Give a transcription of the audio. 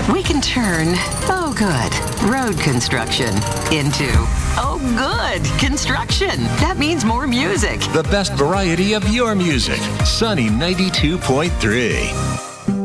we can turn, oh good, road construction into, oh good, construction. That means more music. The best variety of your music. Sunny 92.3.